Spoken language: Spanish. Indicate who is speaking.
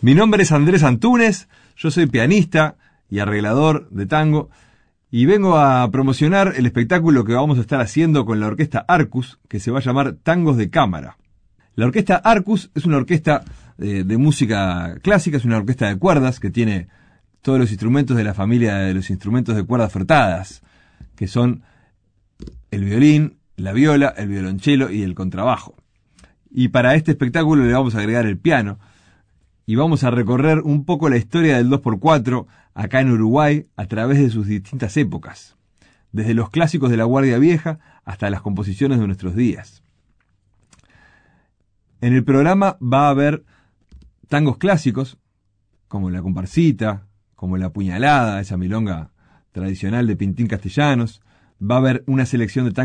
Speaker 1: Mi nombre es Andrés Antúnez, yo soy pianista y arreglador de tango y vengo a promocionar el espectáculo que vamos a estar haciendo con la orquesta Arcus, que se va a llamar Tangos de Cámara. La orquesta Arcus es una orquesta de música clásica, es una orquesta de cuerdas que tiene todos los instrumentos de la familia de los instrumentos de cuerdas fretadas, que son el violín, la viola, el violonchelo y el contrabajo. Y para este espectáculo le vamos a agregar el piano y vamos a recorrer un poco la historia del 2x4 acá en Uruguay a través de sus distintas épocas, desde los clásicos de la Guardia Vieja hasta las composiciones de nuestros días. En el programa va a haber tangos clásicos, como la comparsita, como la puñalada, esa milonga tradicional de Pintín Castellanos. Va a haber una selección de tangos